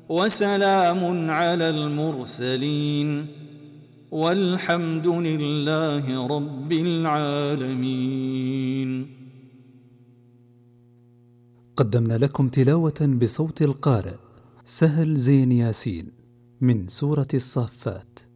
وسلام على المرسلين والحمد لله رب العالمين. قدمنا لكم تلاوة بصوت القارئ سهل زين ياسين من سورة الصافات.